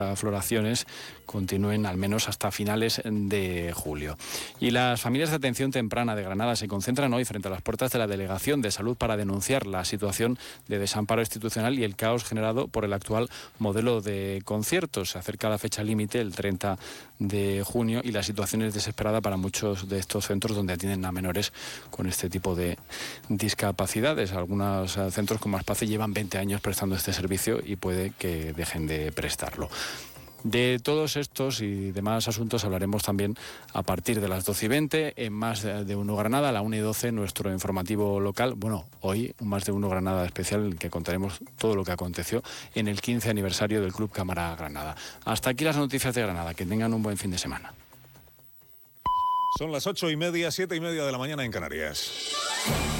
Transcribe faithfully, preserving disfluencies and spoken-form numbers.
floraciones continúen al menos hasta finales de julio. Y las familias de atención temprana de Granada se concentran hoy frente a las puertas de la Delegación de Salud para denunciar la situación de desamparo institucional y el caos generado por el actual modelo de conciertos. Se acerca la fecha límite, el treinta de junio, y la situación es desesperada para muchos de estos centros donde atienden a menores con este tipo de discapacidades. Algunos centros como Aspace llevan veinte años prestando este servicio y puede que dejen de prestarlo. De todos estos y demás asuntos hablaremos también a partir de las doce y veinte en Más de Uno Granada, a la una y doce nuestro informativo local. Bueno, hoy un Más de Uno Granada especial en el que contaremos todo lo que aconteció en el quince aniversario del Club Cámara Granada. Hasta aquí las noticias de Granada. Que tengan un buen fin de semana. Son las ocho y media, siete y media de la mañana en Canarias.